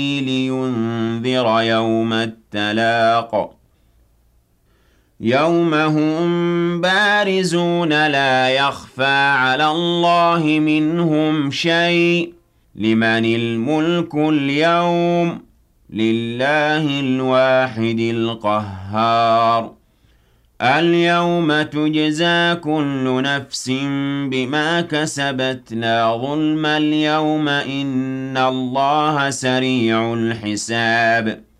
لينذر يوم التلاق يوم هم بارزون لا يخفى على الله منهم شيء لمن الملك اليوم لله الواحد القهار اليوم تجزى كل نفس بما كسبت لا ظلم اليوم إن الله سريع الحساب